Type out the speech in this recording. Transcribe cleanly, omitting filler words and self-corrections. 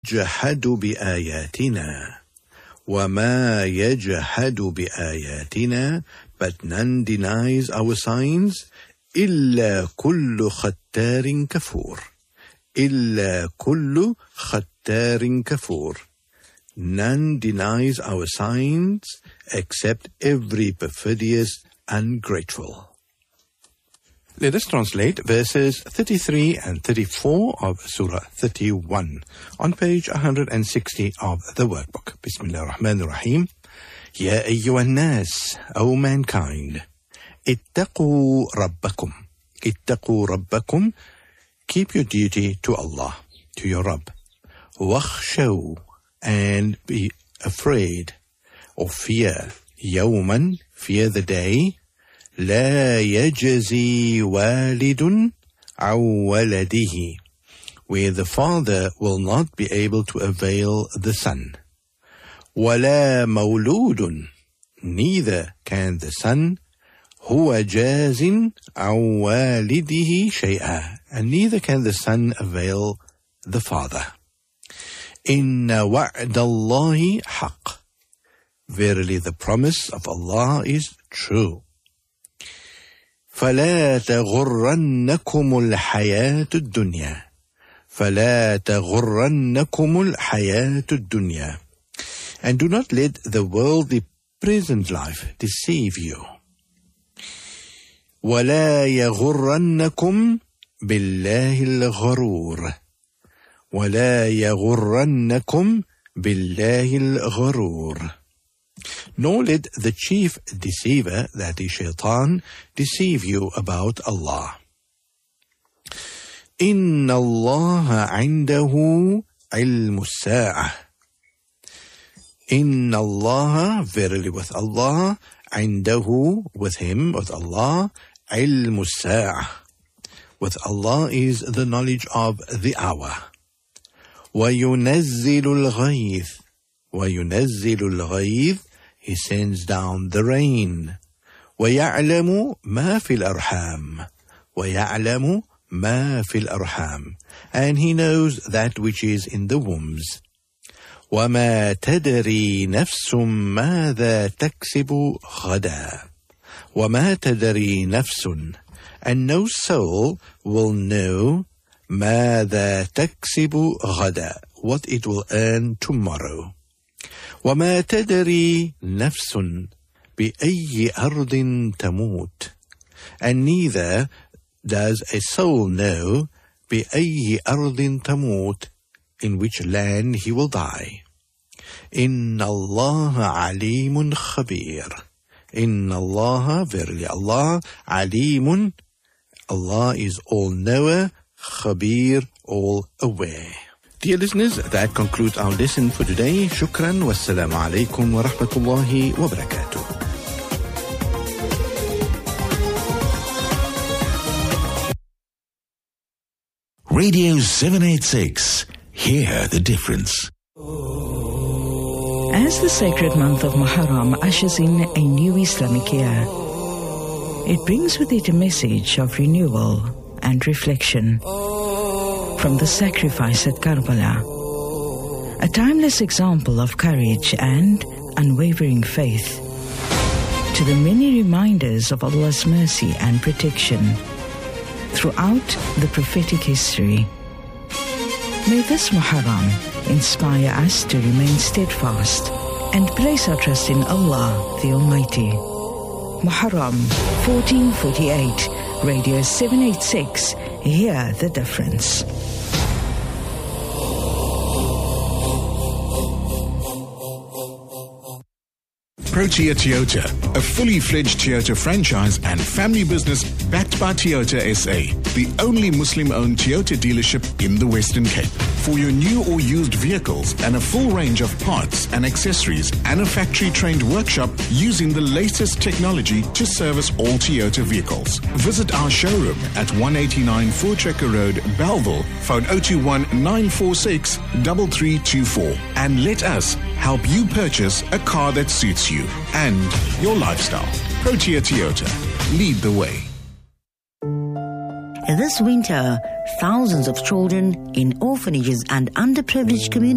يجحد بآياتنا. وما يجحد بآياتنا, but none denies our signs. إلا كل ختار كفور. إلا كل ختار كفور. None denies our signs except every perfidious ungrateful. Let us translate verses 33 and 34 of Surah 31 on page 160 of the workbook. Bismillah ar-Rahman ar-Rahim. Ya ayyuhan nas, O mankind, ittaqu rabbakum. Ittaqu rabbakum. Keep your duty to Allah, to your Rabb. Wakhshaw, and be afraid or fear. Yawman, fear the day. لا يجزي والد عن ولده, where the father will not be able to avail the son. ولا مولود, neither can the son. هو جاز عن والده شيئا, and neither can the son avail the father. إن وعد الله حق, verily the promise of Allah is true. فلا تغرنكم الحياة الدنيا. فلا تغرنكم الحياة الدنيا. And do not let the worldly present life deceive you. ولا يغرنكم بالله الغرور. ولا يغرنكم بالله الغرور. Nor let the chief deceiver, that is Shaitan, deceive you about Allah. إن الله عنده علم الساعة. إن الله, verily with Allah, عنده, with him, with Allah, علم الساعة. With Allah is the knowledge of the hour. وينزل الغيث. وينزل الغيث, he sends down the rain. ويعلم ما في الأرحام. ويعلم ما في الأرحام. And he knows that which is in the wombs. وما تدري نفس ماذا تكسب غدا. وما تدري نفس, and no soul will know ماذا تكسب غدا, what it will earn tomorrow. وما تدري نفس بأي أرض تموت, and neither does a soul know بأي أرض تموت, in which land he will die. إن الله عليم خبير. إن الله, verily Allah, عليم, Allah is all-knower, خبير, all-aware. Dear listeners, that concludes our lesson for today. Shukran, wassalamu alaikum wa rahmatullahi wa barakatuh. Radio 786. Hear the difference. As the sacred month of Muharram ushers in a new Islamic year, it brings with it a message of renewal and reflection. From the sacrifice at Karbala, a timeless example of courage and unwavering faith, to the many reminders of Allah's mercy and protection throughout the prophetic history. May this Muharram inspire us to remain steadfast and place our trust in Allah the Almighty. Muharram 1448, Radio 786, hear the difference. Protea Toyota, a fully fledged Toyota franchise and family business backed by Toyota SA, the only Muslim-owned Toyota dealership in the Western Cape. For your new or used vehicles and a full range of parts and accessories and a factory-trained workshop using the latest technology to service all Toyota vehicles. Visit our showroom at 189 Voortrekker Road, Bellville, phone 021-946-3324, and let us help you purchase a car that suits you and your lifestyle. Protea Toyota, lead the way. This winter, thousands of children in orphanages and underprivileged communities